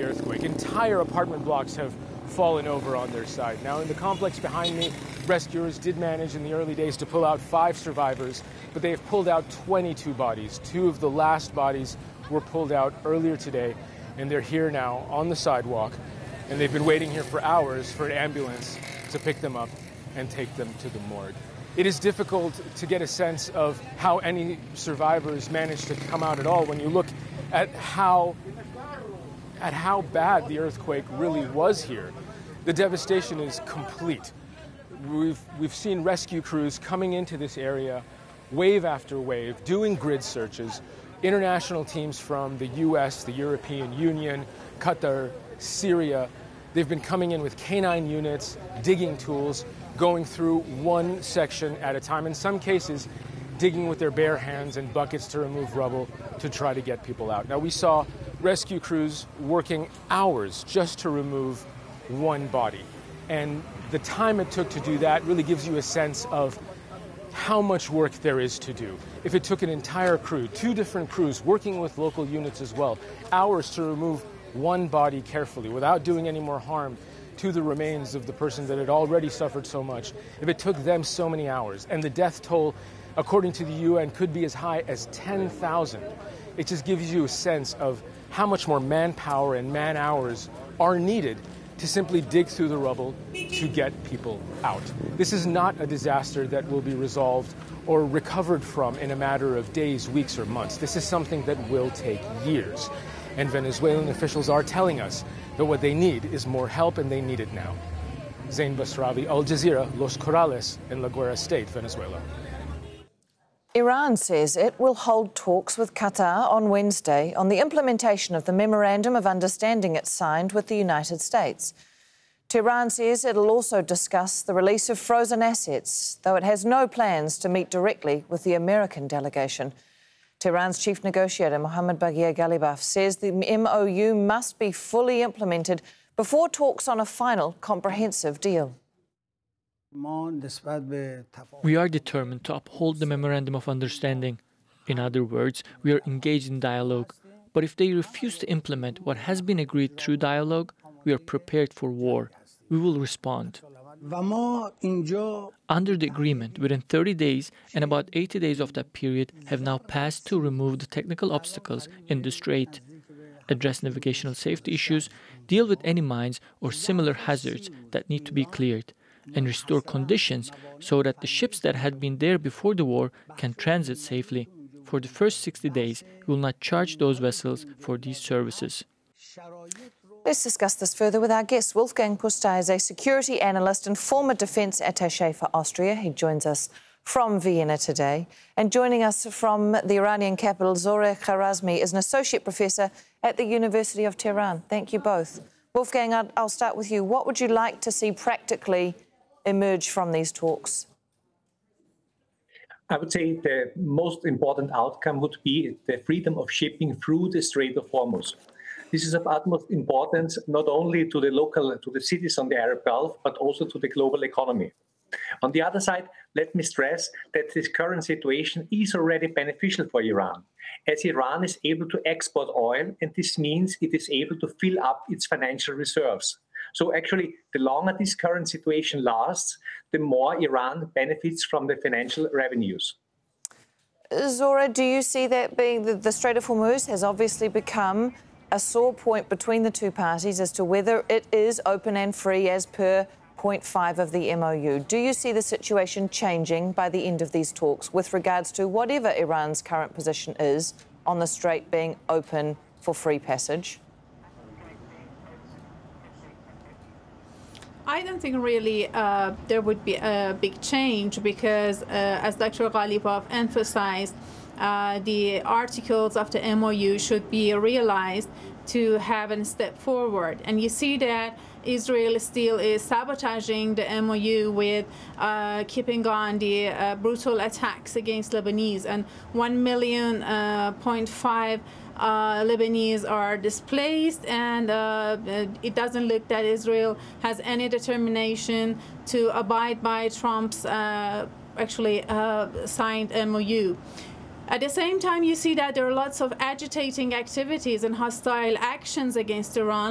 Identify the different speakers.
Speaker 1: the earthquake. Entire apartment blocks have fallen over on their side. Now, in the complex behind me, rescuers did manage in the early days to pull out 5 survivors, but they have pulled out 22 bodies. 2 of the last bodies were pulled out earlier today, and they're here now on the sidewalk, and they've been waiting here for hours for an ambulance to pick them up and take them to the morgue. It is difficult to get a sense of how any survivors managed to come out at all when you look at how bad the earthquake really was here. The devastation is complete. We've seen rescue crews coming into this area wave after wave, doing grid searches. International teams from the US, the European Union, Qatar, Syria, they've been coming in with canine units, digging tools, going through one section at a time. In some cases, digging with their bare hands and buckets to remove rubble to try to get people out. Now, we saw rescue crews working hours just to remove one body. And the time it took to do that really gives you a sense of how much work there is to do. If it took an entire crew, 2 different crews working with local units as well, hours to remove one body carefully without doing any more harm to the remains of the person that had already suffered so much, if it took them so many hours, and the death toll, according to the UN, could be as high as 10,000, it just gives you a sense of how much more manpower and man-hours are needed to simply dig through the rubble to get people out. This is not a disaster that will be resolved or recovered from in a matter of days, weeks, or months. This is something that will take years. And Venezuelan officials are telling us that what they need is more help, and they need it now. Zain Basravi, Al Jazeera, Los Corrales, in La Guera State, Venezuela.
Speaker 2: Iran says it will hold talks with Qatar on Wednesday on the implementation of the Memorandum of Understanding it signed with the United States. Tehran says it'll also discuss the release of frozen assets, though it has no plans to meet directly with the American delegation. Tehran's chief negotiator, Mohammad Baghir Ghalibaf, says the MOU must be fully implemented before talks on a final comprehensive deal.
Speaker 3: We are determined to uphold the Memorandum of Understanding. In other words, we are engaged in dialogue. But if they refuse to implement what has been agreed through dialogue, we are prepared for war. We will respond. Under the agreement, within 30 days and about 80 days of that period have now passed to remove the technical obstacles in the strait, address navigational safety issues, deal with any mines or similar hazards that need to be cleared, and restore conditions so that the ships that had been there before the war can transit safely. For the first 60 days, we will not charge those vessels for these services.
Speaker 2: Let's discuss this further with our guest. Wolfgang Pusta is a security analyst and former defence attaché for Austria. He joins us from Vienna today. And joining us from the Iranian capital, Zohreh Khwarazmi is an associate professor at the University of Tehran. Thank you both. Wolfgang, I'll start with you. What would you like to see practically emerge from these talks?
Speaker 4: I would say the most important outcome would be the freedom of shipping through the Strait of Hormuz. This is of utmost importance not only to the cities on the Arab Gulf, but also to the global economy. On the other side, let me stress that this current situation is already beneficial for Iran, as Iran is able to export oil, and this means it is able to fill up its financial reserves. So actually, the longer this current situation lasts, the more Iran benefits from the financial revenues.
Speaker 2: Zohreh, do you see that being the Strait of Hormuz has obviously become a sore point between the two parties as to whether it is open and free as per point 5 of the MOU. Do you see the situation changing by the end of these talks with regards to whatever Iran's current position is on the strait being open for free passage?
Speaker 5: I don't think really there would be a big change because, as Dr. Ghalibaf emphasized, the articles of the MOU should be realized to have a step forward. And you see that Israel still is sabotaging the MOU with keeping on the brutal attacks against Lebanese. And 1.5 million Lebanese are displaced, and it doesn't look that Israel has any determination to abide by Trump's signed MOU. At the same time, you see that there are lots of agitating activities and hostile actions against Iran.